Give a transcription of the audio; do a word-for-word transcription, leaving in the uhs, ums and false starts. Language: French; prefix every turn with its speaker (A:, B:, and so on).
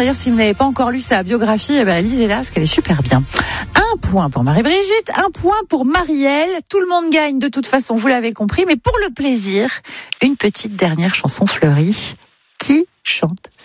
A: D'ailleurs, si vous n'avez pas encore lu sa biographie, eh ben, lisez-la parce qu'elle est super bien. Un point pour Marie-Brigitte, un point pour Marielle. Tout le monde gagne de toute façon, vous l'avez compris. Mais pour le plaisir, une petite dernière chanson fleurie. Qui chante ça ?